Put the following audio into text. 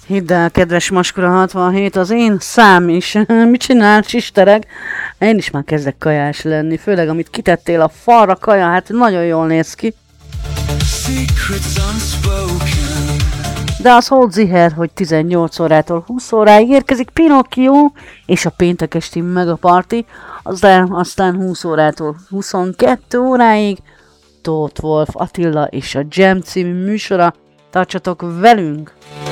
Hidd el, kedves Maskura 67, az én szám is. Mit csinál, sistereg? Én is már kezdek kajás lenni, főleg amit kitettél a falra kaja, hát nagyon jól néz ki. De az hold ziher, hogy 18 órától 20 óráig érkezik Pinocchio és a péntek esti megaparty, aztán 20 órától 22 óráig Tóth Wolf Attila és a Jam című műsora. Tartsatok velünk!